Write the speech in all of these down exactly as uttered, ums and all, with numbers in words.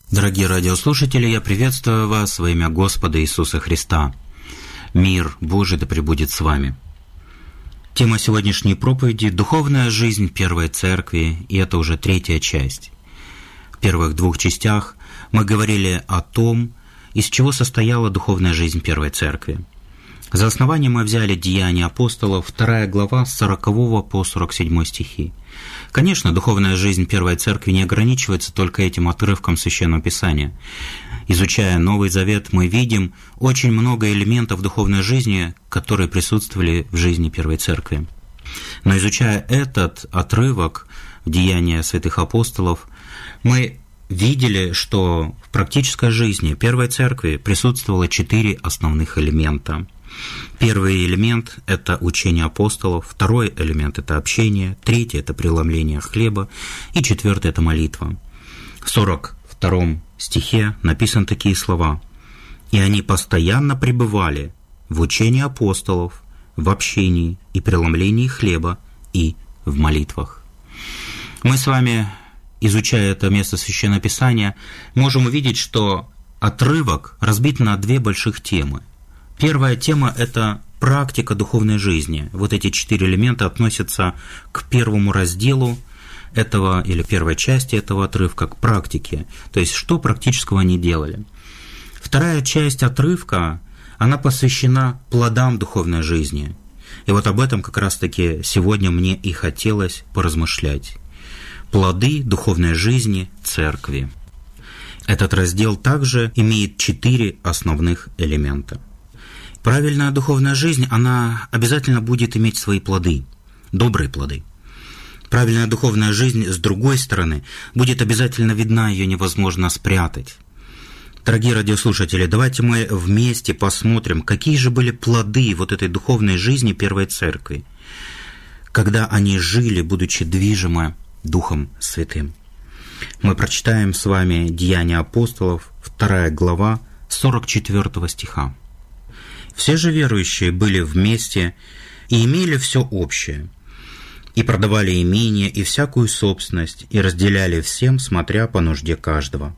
Дорогие радиослушатели, я приветствую вас во имя Господа Иисуса Христа. Мир Божий да пребудет с вами. Тема сегодняшней проповеди – духовная жизнь Первой Церкви, и это уже третья часть. В первых двух частях мы говорили о том, из чего состояла духовная жизнь Первой Церкви. За основание мы взяли Деяния апостолов, вторая глава, с сорокового по сорок седьмой стихи. Конечно, духовная жизнь Первой Церкви не ограничивается только этим отрывком Священного Писания. Изучая Новый Завет, мы видим очень много элементов духовной жизни, которые присутствовали в жизни Первой Церкви. Но изучая этот отрывок в Деяния святых апостолов, мы видели, что в практической жизни Первой Церкви присутствовало четыре основных элемента. Первый элемент – это учение апостолов, второй элемент – это общение, третий – это преломление хлеба, и четвертый – это молитва. В сорок втором стихе написаны такие слова: «И они постоянно пребывали в учении апостолов, в общении и преломлении хлеба и в молитвах». Мы с вами, изучая это место Священного Писания, можем увидеть, что отрывок разбит на две больших темы. Первая тема – это практика духовной жизни. Вот эти четыре элемента относятся к первому разделу этого, или первой части этого отрывка, к практике. То есть, что практического они делали. Вторая часть отрывка, она посвящена плодам духовной жизни. И вот об этом как раз-таки сегодня мне и хотелось поразмышлять. Плоды духовной жизни Церкви. Этот раздел также имеет четыре основных элемента. Правильная духовная жизнь, она обязательно будет иметь свои плоды, добрые плоды. Правильная духовная жизнь, с другой стороны, будет обязательно видна, ее невозможно спрятать. Дорогие радиослушатели, давайте мы вместе посмотрим, какие же были плоды вот этой духовной жизни Первой Церкви, когда они жили, будучи движимы Духом Святым. Мы прочитаем с вами Деяния апостолов, вторая глава, сорок четвёртого стиха. «Все же верующие были вместе и имели все общее, и продавали имение и всякую собственность, и разделяли всем, смотря по нужде каждого.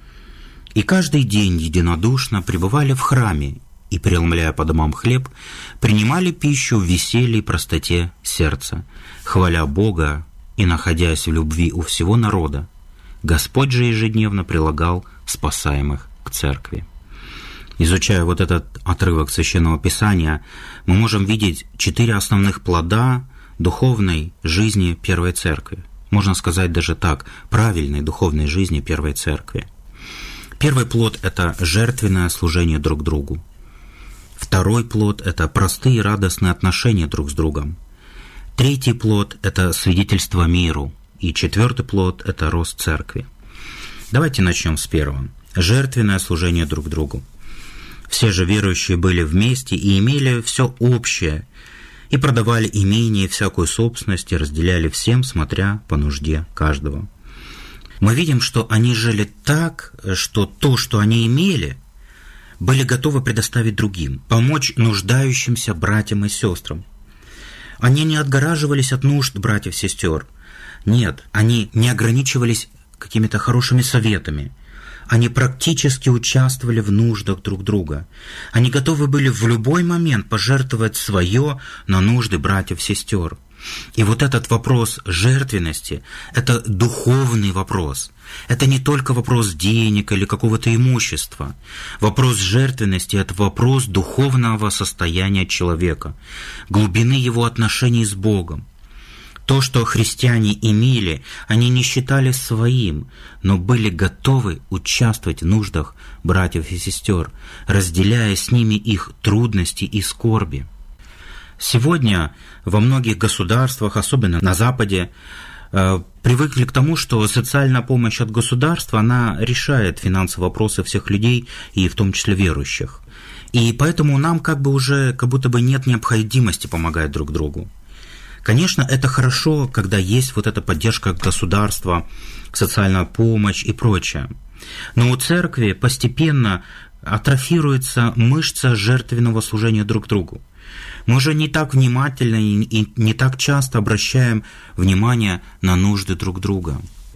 И каждый день единодушно пребывали в храме, и, преломляя по домам хлеб, принимали пищу в веселье и простоте сердца, хваля Бога и находясь в любви у всего народа. Господь же ежедневно прилагал спасаемых к церкви». Изучая вот этот отрывок Священного Писания, мы можем видеть четыре основных плода духовной жизни Первой Церкви. Можно сказать даже так, правильной духовной жизни Первой Церкви. Первый плод – это жертвенное служение друг другу. Второй плод – это простые и радостные отношения друг с другом. Третий плод – это свидетельство миру. И четвертый плод – это рост Церкви. Давайте начнем с первого. Жертвенное служение друг другу. Все же верующие были вместе и имели все общее, и продавали имение и всякую собственность, и разделяли всем, смотря по нужде каждого. Мы видим, что они жили так, что то, что они имели, были готовы предоставить другим, помочь нуждающимся братьям и сестрам. Они не отгораживались от нужд братьев и сестер. Нет, они не ограничивались какими-то хорошими советами. Они практически участвовали в нуждах друг друга. Они готовы были в любой момент пожертвовать свое на нужды братьев и сестер. И вот этот вопрос жертвенности – это духовный вопрос. Это не только вопрос денег или какого-то имущества. Вопрос жертвенности – это вопрос духовного состояния человека, глубины его отношений с Богом. То, что христиане имели, они не считали своим, но были готовы участвовать в нуждах братьев и сестер, разделяя с ними их трудности и скорби. Сегодня во многих государствах, особенно на Западе, привыкли к тому, что социальная помощь от государства, она решает финансовые вопросы всех людей, и в том числе верующих. И поэтому нам как бы уже как будто бы нет необходимости помогать друг другу. Конечно, это хорошо, когда есть вот эта поддержка государства, социальная помощь и прочее. Но у церкви постепенно атрофируется мышца жертвенного служения друг другу. Мы уже не так внимательно и не так часто обращаем внимание на нужды друг друга.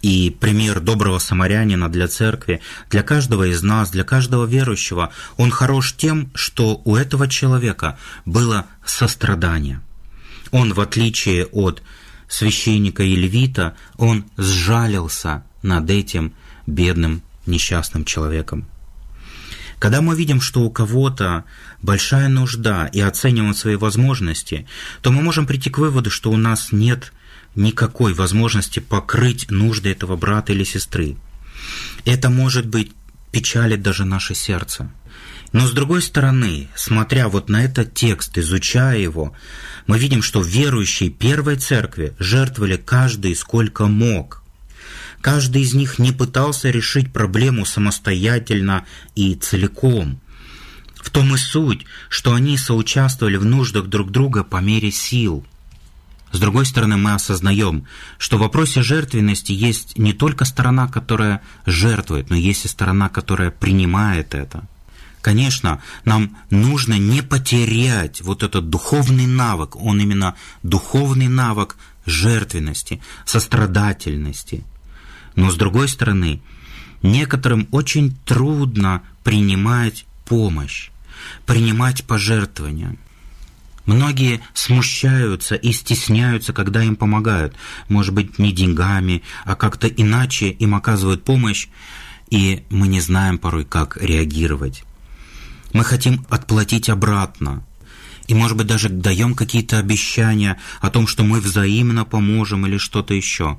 И пример доброго самарянина для церкви, для каждого из нас, для каждого верующего, он хорош тем, что у этого человека было сострадание. Он, в отличие от священника и левита, он сжалился над этим бедным несчастным человеком. Когда мы видим, что у кого-то большая нужда и оцениваем свои возможности, то мы можем прийти к выводу, что у нас нет никакой возможности покрыть нужды этого брата или сестры. Это, может быть, печалит даже наше сердце. Но с другой стороны, смотря вот на этот текст, изучая его, мы видим, что верующие первой церкви жертвовали каждый сколько мог. Каждый из них не пытался решить проблему самостоятельно и целиком. В том и суть, что они соучаствовали в нуждах друг друга по мере сил. С другой стороны, мы осознаем, что в вопросе жертвенности есть не только сторона, которая жертвует, но есть и сторона, которая принимает это. Конечно, нам нужно не потерять вот этот духовный навык, он именно духовный навык жертвенности, сострадательности. Но с другой стороны, некоторым очень трудно принимать помощь, принимать пожертвования. Многие смущаются и стесняются, когда им помогают. Может быть, не деньгами, а как-то иначе им оказывают помощь, и мы не знаем порой, как реагировать. Мы хотим отплатить обратно. И, может быть, даже даем какие-то обещания о том, что мы взаимно поможем или что-то еще.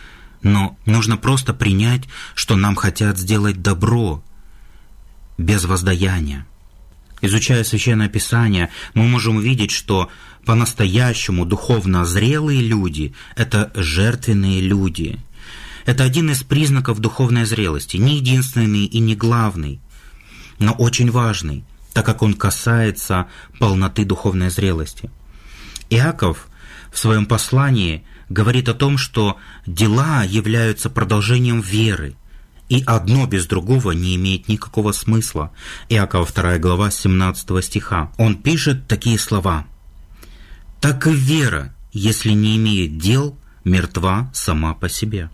Но нужно просто принять, что нам хотят сделать добро без воздаяния. Изучая Священное Писание, мы можем увидеть, что по-настоящему духовно зрелые люди – это жертвенные люди. Это один из признаков духовной зрелости, не единственный и не главный, но очень важный, так как он касается полноты духовной зрелости. Иаков в своем послании говорит о том, что дела являются продолжением веры, и одно без другого не имеет никакого смысла. Иакова вторая глава семнадцатого стиха. Он пишет такие слова: «Так и вера, если не имеет дел, мертва сама по себе.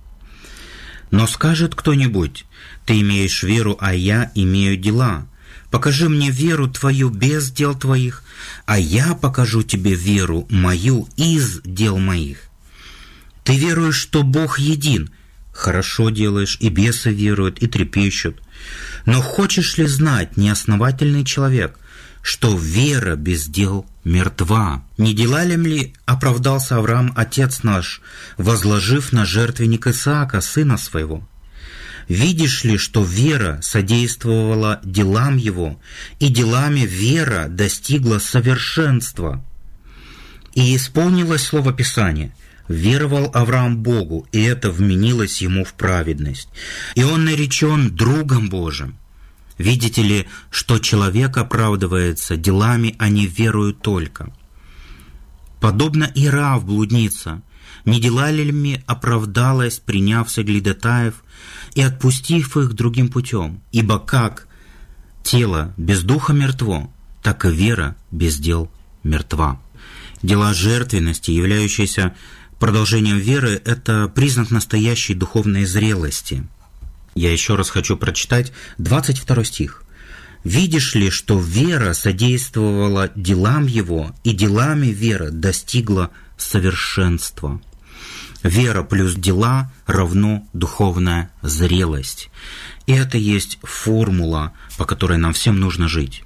Но скажет кто-нибудь: ты имеешь веру, а я имею дела. Покажи мне веру твою без дел твоих, а я покажу тебе веру мою из дел моих. Ты веруешь, что Бог един. Хорошо делаешь, и бесы веруют, и трепещут. Но хочешь ли знать, неосновательный человек, что вера без дел мертва? Не делами ли оправдался Авраам, отец наш, возложив на жертвенник Исаака, сына своего? Видишь ли, что вера содействовала делам его, и делами вера достигла совершенства? И исполнилось слово Писания: веровал Авраам Богу, и это вменилось ему в праведность. И он наречен другом Божьим. Видите ли, что человек оправдывается делами, а не верою только. Подобно и Раав блудница, не делами оправдалась, приняв соглядатаев и отпустив их другим путем. Ибо как тело без духа мертво, так и вера без дел мертва». Дела жертвенности, являющиеся продолжением веры, это признак настоящей духовной зрелости. Я еще раз хочу прочитать двадцать второй стих. «Видишь ли, что вера содействовала делам его, и делами вера достигла совершенства». Вера плюс дела равно духовная зрелость. И это есть формула, по которой нам всем нужно жить.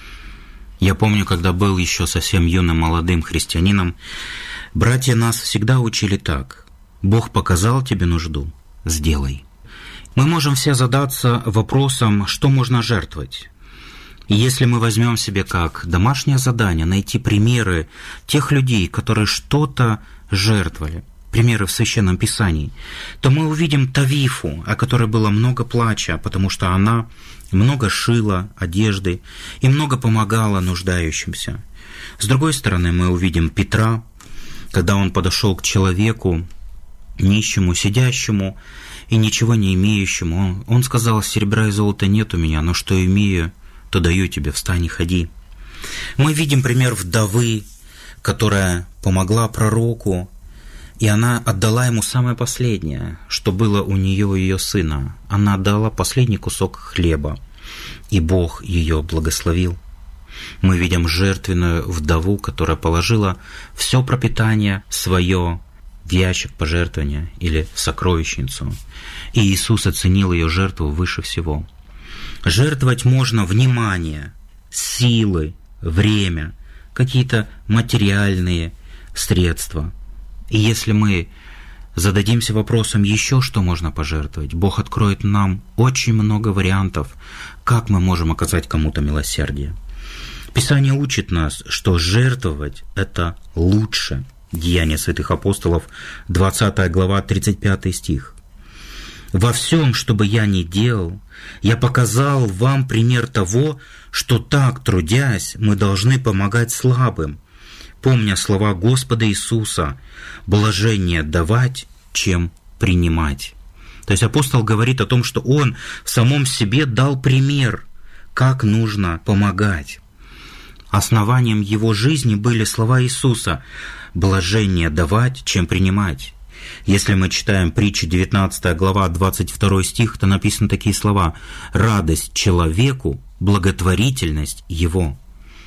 Я помню, когда был еще совсем юным молодым христианином, братья нас всегда учили так: «Бог показал тебе нужду, сделай». Мы можем все задаться вопросом, что можно жертвовать. И если мы возьмем себе как домашнее задание найти примеры тех людей, которые что-то жертвовали, примеры в Священном Писании, то мы увидим Тавифу, о которой было много плача, потому что она много шила одежды и много помогала нуждающимся. С другой стороны, мы увидим Петра, когда он подошел к человеку, нищему, сидящему и ничего не имеющему. Он сказал: «Серебра и золота нет у меня, но что имею, то даю тебе, встань и ходи». Мы видим пример вдовы, которая помогла пророку, И она отдала ему самое последнее, что было у нее и ее сына. Она отдала последний кусок хлеба, и Бог ее благословил. Мы видим жертвенную вдову, которая положила все пропитание свое в ящик пожертвования или в сокровищницу. И Иисус оценил ее жертву выше всего. Жертвовать можно внимание, силы, время, какие-то материальные средства. И если мы зададимся вопросом еще, что можно пожертвовать, Бог откроет нам очень много вариантов, как мы можем оказать кому-то милосердие. Писание учит нас, что жертвовать – это лучше. Деяния святых апостолов, двадцатая глава, тридцать пятый стих. «Во всем, что бы я ни делал, я показал вам пример того, что так, трудясь, мы должны помогать слабым, помня слова Господа Иисуса: блажение давать, чем принимать». То есть апостол говорит о том, что он в самом себе дал пример, как нужно помогать. Основанием его жизни были слова Иисуса: блажение давать, чем принимать. Если мы читаем притчу девятнадцатая глава, двадцать второй стих, то написаны такие слова: радость человеку, благотворительность его.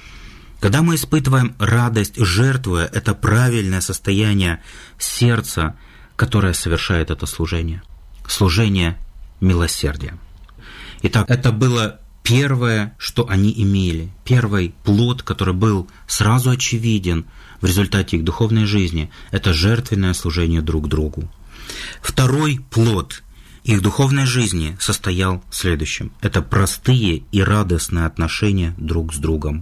Когда мы испытываем радость, жертвуя, это правильное состояние сердца, которое совершает это служение. Служение милосердия. Итак, это было первое, что они имели, первый плод, который был сразу очевиден в результате их духовной жизни, это жертвенное служение друг другу. Второй плод их духовной жизни состоял в следующем. Это простые и радостные отношения друг с другом.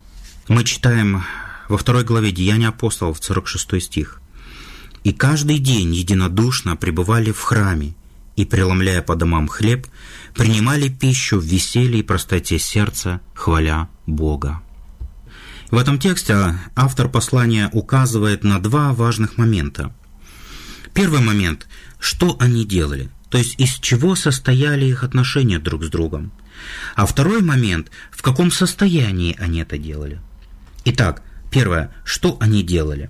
Мы читаем во второй главе Деяния апостолов, сорок шестой стих. «И каждый день единодушно пребывали в храме, и, преломляя по домам хлеб, принимали пищу в веселье и простоте сердца, хваля Бога». В этом тексте автор послания указывает на два важных момента. Первый момент – что они делали, то есть из чего состояли их отношения друг с другом. А второй момент – в каком состоянии они это делали. Итак, первое – что они делали?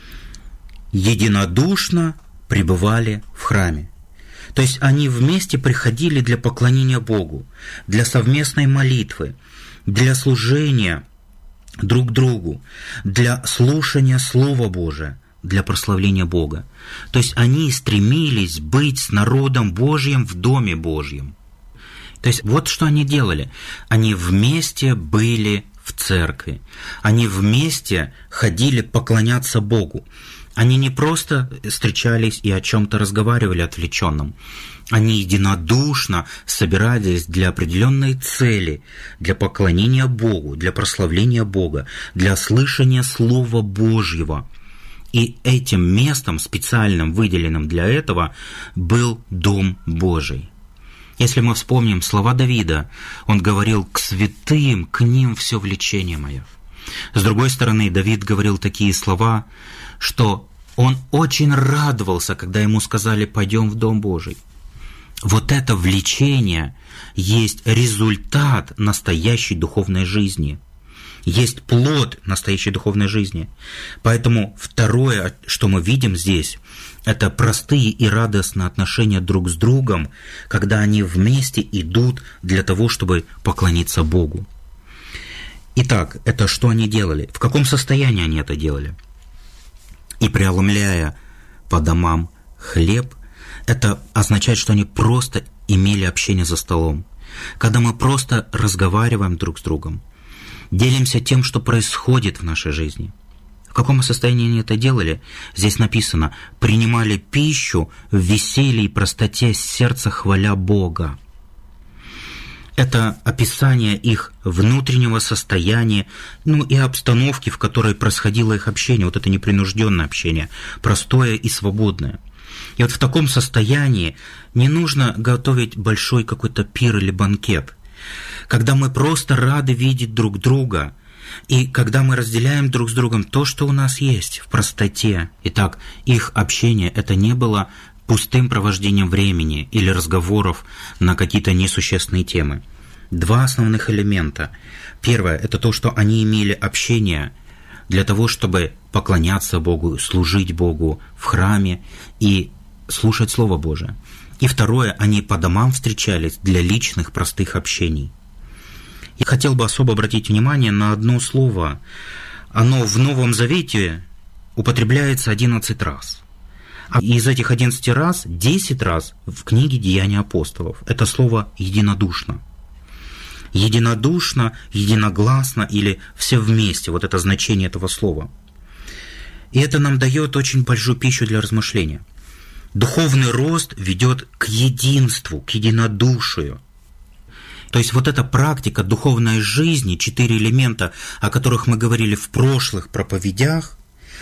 Единодушно пребывали в храме. То есть они вместе приходили для поклонения Богу, для совместной молитвы, для служения друг другу, для слушания Слова Божия, для прославления Бога. То есть они стремились быть с народом Божьим в Доме Божьем. То есть вот что они делали. Они вместе были в церкви. Они вместе ходили поклоняться Богу. Они не просто встречались и о чем-то разговаривали отвлеченном. Они единодушно собирались для определенной цели, для поклонения Богу, для прославления Бога, для слышания Слова Божьего. И этим местом, специальным, выделенным для этого, был Дом Божий. Если мы вспомним слова Давида, он говорил: «К святым, к ним все влечение мое». С другой стороны, Давид говорил такие слова, что он очень радовался, когда ему сказали: «Пойдем в Дом Божий». Вот это влечение есть результат настоящей духовной жизни, есть плод настоящей духовной жизни. Поэтому второе, что мы видим здесь, это простые и радостные отношения друг с другом, когда они вместе идут для того, чтобы поклониться Богу. Итак, это что они делали? В каком состоянии они это делали? И преломляя по домам хлеб, это означает, что они просто имели общение за столом. Когда мы просто разговариваем друг с другом, делимся тем, что происходит в нашей жизни. В каком состоянии они это делали? Здесь написано: «принимали пищу в веселье и простоте сердца, хваля Бога». Это описание их внутреннего состояния, ну и обстановки, в которой происходило их общение, вот это непринужденное общение, простое и свободное. И вот в таком состоянии не нужно готовить большой какой-то пир или банкет. Когда мы просто рады видеть друг друга, и когда мы разделяем друг с другом то, что у нас есть, в простоте. Итак, их общение – это не было пустым провождением времени или разговоров на какие-то несущественные темы. Два основных элемента. Первое – это то, что они имели общение для того, чтобы поклоняться Богу, служить Богу в храме и слушать Слово Божие. И второе, они по домам встречались для личных простых общений. И хотел бы особо обратить внимание на одно слово. Оно в Новом Завете употребляется одиннадцать раз. А из этих одиннадцати раз десять раз в книге «Деяния апостолов». Это слово «единодушно». Единодушно, единогласно или все вместе. Вот это значение этого слова. И это нам дает очень большую пищу для размышления. Духовный рост ведет к единству, к единодушию. То есть вот эта практика духовной жизни, четыре элемента, о которых мы говорили в прошлых проповедях,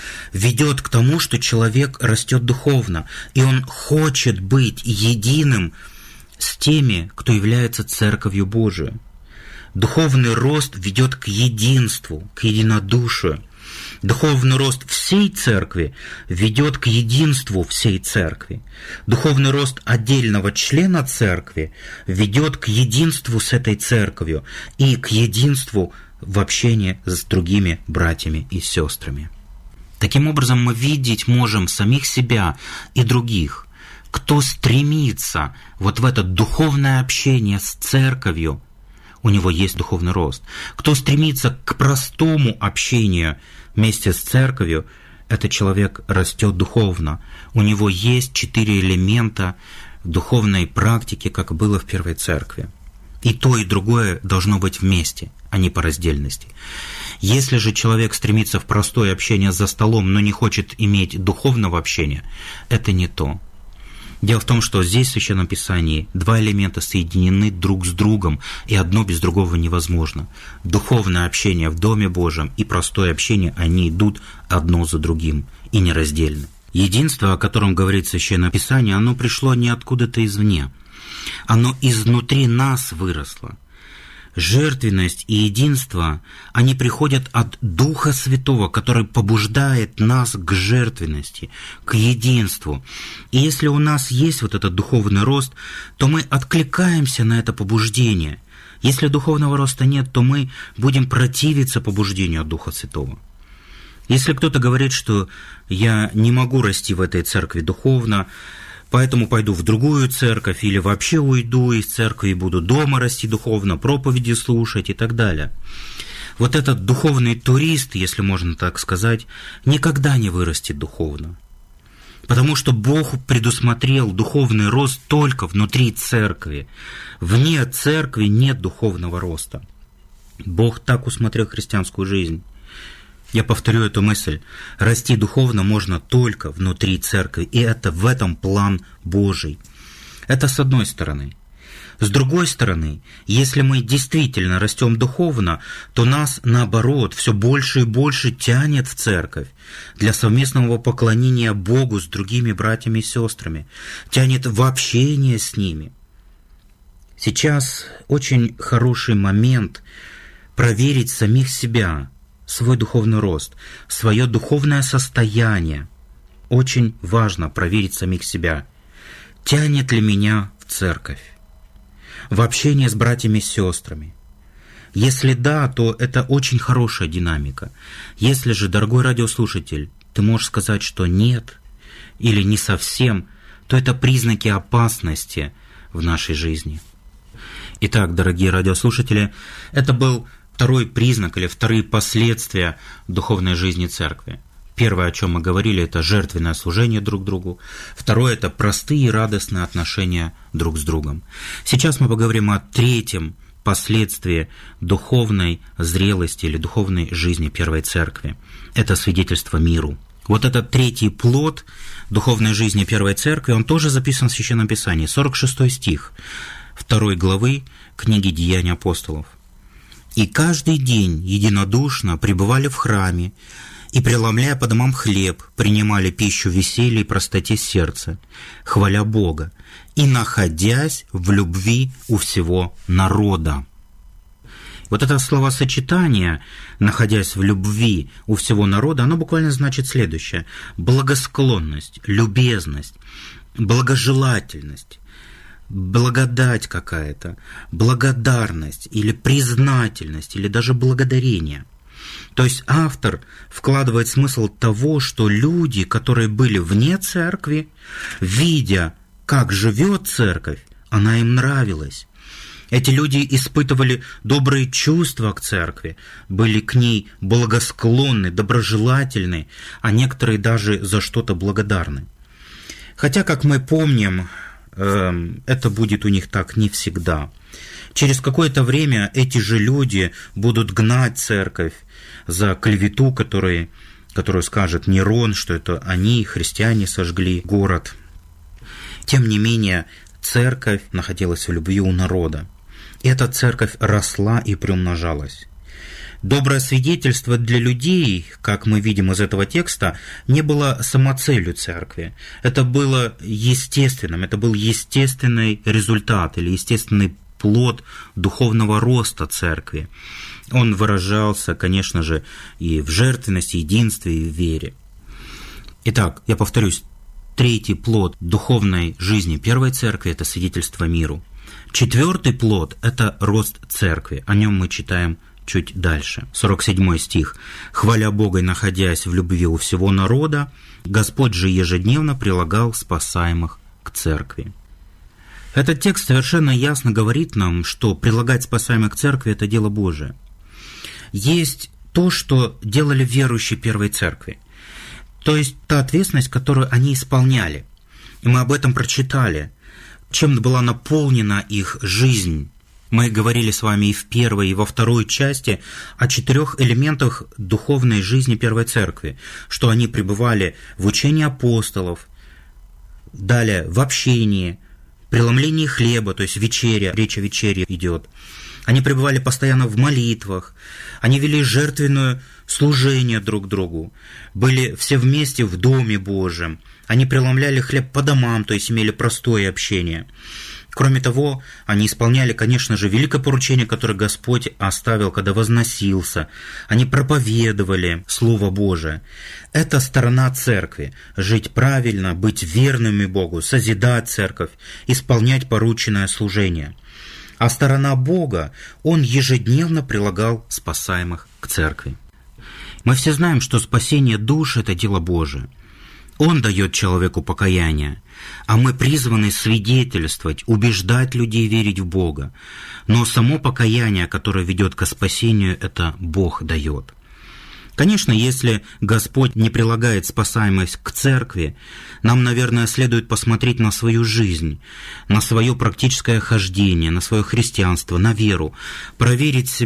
ведет к тому, что человек растет духовно, и он хочет быть единым с теми, кто является Церковью Божией. Духовный рост ведет к единству, к единодушию. Духовный рост всей Церкви ведет к единству всей Церкви. Духовный рост отдельного члена Церкви ведет к единству с этой Церковью и к единству в общении с другими братьями и сестрами. Таким образом, мы видеть можем самих себя и других, кто стремится вот в это духовное общение с Церковью, у него есть духовный рост. Кто стремится к простому общению вместе с Церковью, этот человек растет духовно. У него есть четыре элемента духовной практики, как было в первой Церкви. И то, и другое должно быть вместе, а не по раздельности. Если же человек стремится в простое общение за столом, но не хочет иметь духовного общения, это не то. Дело в том, что здесь в Священном Писании два элемента соединены друг с другом, и одно без другого невозможно. Духовное общение в Доме Божьем и простое общение, они идут одно за другим и нераздельны. Единство, о котором говорит Священное Писание, оно пришло не откуда-то извне. Оно изнутри нас выросло. Жертвенность и единство, они приходят от Духа Святого, который побуждает нас к жертвенности, к единству. И если у нас есть вот этот духовный рост, то мы откликаемся на это побуждение. Если духовного роста нет, то мы будем противиться побуждению от Духа Святого. Если кто-то говорит, что я не могу расти в этой церкви духовно, поэтому пойду в другую церковь или вообще уйду из церкви и буду дома расти духовно, проповеди слушать и так далее. Вот этот духовный турист, если можно так сказать, никогда не вырастет духовно. Потому что Бог предусмотрел духовный рост только внутри церкви. Вне церкви нет духовного роста. Бог так усмотрел христианскую жизнь. Я повторю эту мысль. Расти духовно можно только внутри церкви, и это в этом план Божий. Это с одной стороны. С другой стороны, если мы действительно растем духовно, то нас, наоборот, все больше и больше тянет в церковь для совместного поклонения Богу с другими братьями и сестрами, тянет в общение с ними. Сейчас очень хороший момент проверить самих себя, свой духовный рост, свое духовное состояние. Очень важно проверить самих себя. Тянет ли меня в церковь, в общение с братьями и сестрами? Если да, то это очень хорошая динамика. Если же, дорогой радиослушатель, ты можешь сказать, что нет или не совсем, то это признаки опасности в нашей жизни. Итак, дорогие радиослушатели, это был второй признак или вторые последствия духовной жизни церкви. Первое, о чем мы говорили, это жертвенное служение друг другу. Второе, это простые и радостные отношения друг с другом. Сейчас мы поговорим о третьем последствии духовной зрелости или духовной жизни первой церкви. Это свидетельство миру. Вот этот третий плод духовной жизни первой церкви, он тоже записан в Священном Писании. сорок шестой стих второй главы книги «Деяния апостолов». «И каждый день единодушно пребывали в храме, и, преломляя по домам хлеб, принимали пищу в веселье и простоте сердца, хваля Бога, и находясь в любви у всего народа». Вот это словосочетание «находясь в любви у всего народа», оно буквально значит следующее: благосклонность, любезность, благожелательность, благодать какая-то, благодарность или признательность, или даже благодарение. То есть автор вкладывает смысл того, что люди, которые были вне церкви, видя, как живет церковь, она им нравилась. Эти люди испытывали добрые чувства к церкви, были к ней благосклонны, доброжелательны, а некоторые даже за что-то благодарны. Хотя, как мы помним, это будет у них так не всегда. Через какое-то время эти же люди будут гнать церковь за клевету, которую, которую скажет Нерон, что это они, христиане, сожгли город. Тем не менее, церковь находилась в любви у народа. И эта церковь росла и приумножалась. Доброе свидетельство для людей, как мы видим из этого текста, не было самоцелью церкви. Это было естественным, это был естественный результат или естественный плод духовного роста церкви. Он выражался, конечно же, и в жертвенности, единстве, и в вере. Итак, я повторюсь, третий плод духовной жизни первой церкви – это свидетельство миру. Четвертый плод – это рост церкви. О нем мы читаем чуть дальше. сорок седьмой стих. «Хваля Бога и находясь в любви у всего народа, Господь же ежедневно прилагал спасаемых к церкви». Этот текст совершенно ясно говорит нам, что прилагать спасаемых к церкви – это дело Божие. Есть то, что делали верующие первой церкви. То есть та ответственность, которую они исполняли. И мы об этом прочитали. Чем была наполнена их жизнь. Мы говорили с вами и в первой, и во второй части о четырех элементах духовной жизни первой церкви, что они пребывали в учении апостолов, далее в общении, преломлении хлеба, то есть вечеря, речь о вечере идет. Они пребывали постоянно в молитвах, они вели жертвенное служение друг другу, были все вместе в Доме Божьем, они преломляли хлеб по домам, то есть имели простое общение. Кроме того, они исполняли, конечно же, великое поручение, которое Господь оставил, когда возносился. Они проповедовали Слово Божие. Это сторона церкви – жить правильно, быть верными Богу, созидать церковь, исполнять порученное служение. А сторона Бога – Он ежедневно прилагал спасаемых к церкви. Мы все знаем, что спасение душ – это дело Божие. Он дает человеку покаяние, а мы призваны свидетельствовать, убеждать людей верить в Бога. Но само покаяние, которое ведет к спасению, это Бог дает. Конечно, если Господь не прилагает спасаемость к церкви, нам, наверное, следует посмотреть на свою жизнь, на свое практическое хождение, на свое христианство, на веру, проверить себя,